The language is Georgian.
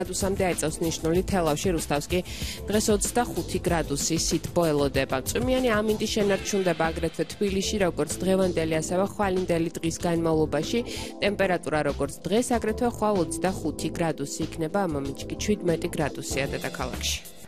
გრადუსამდე აიწევს ნიშნული თელავში, რუსთავსკი დღეს 25 გრადუსი სითბო ელოდება. წვიმიანი ამინდი შენარჩუნდება აგრეთვე თბილისში, როგორც დღევანდელი, ასევე ხვალინდელი დღის განმავლობაში. ტემპერატურა როგორც დღეს, აგრეთვე ხვალ 25 გრადუსი იქნება, ამ მომენტში 17 გრადუსია დედაქალაქში.